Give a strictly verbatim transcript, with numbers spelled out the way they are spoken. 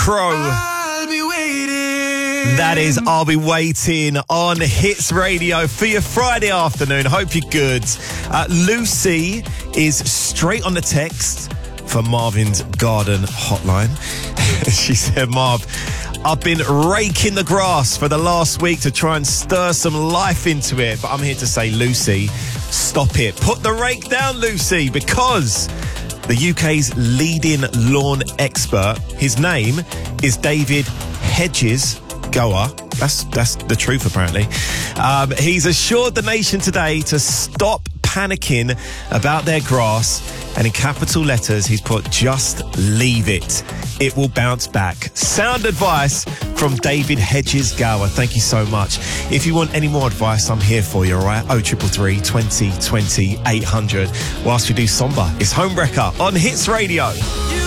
Crow. I'll be waiting. That is I'll Be Waiting on Hits Radio for your Friday afternoon. Hope you're good. Uh, Lucy is straight on the text for Marvin's Garden hotline. She said, Marv, I've been raking the grass for the last week to try and stir some life into it. But I'm here to say, Lucy, stop it. Put the rake down, Lucy, because the U K's leading lawn expert, his name is David Hedges Gower. That's, that's the truth, apparently. Um, he's assured the nation today to stop panicking about their grass. And in capital letters, he's put, just leave it. It will bounce back. Sound advice from David Hedges Gower. Thank you so much. If you want any more advice, I'm here for you, all right? oh three three three, twenty, twenty, eight hundred. Whilst we do Somber, it's Homewrecker on Hits Radio.